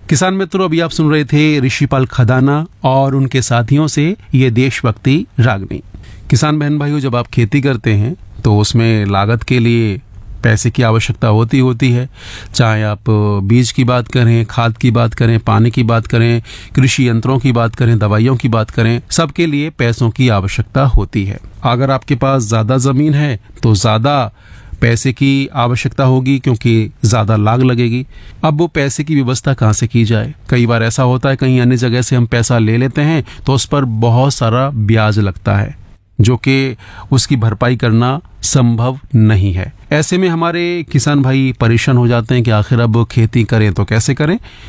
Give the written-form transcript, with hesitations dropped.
किसान मित्रों, अभी आप सुन रहे थे ऋषिपाल खदाना और उनके साथियों से ये देशभक्ति रागनी। किसान बहन भाइयों, जब आप खेती करते हैं तो उसमें लागत के लिए पैसे की आवश्यकता होती है। चाहे आप बीज की बात करें, खाद की बात करें, पानी की बात करें, कृषि यंत्रों की बात करें, दवाइयों की बात करें, सबके लिए पैसों की आवश्यकता होती है। अगर आपके पास ज्यादा जमीन है तो ज्यादा पैसे की आवश्यकता होगी, क्योंकि ज्यादा लाग लगेगी। अब वो पैसे की व्यवस्था कहाँ से की जाए? कई बार ऐसा होता है कहीं अन्य जगह से हम पैसा ले लेते हैं तो उस पर बहुत सारा ब्याज लगता है, जो कि उसकी भरपाई करना संभव नहीं है। ऐसे में हमारे किसान भाई परेशान हो जाते हैं कि आखिर अब खेती करें तो कैसे करें।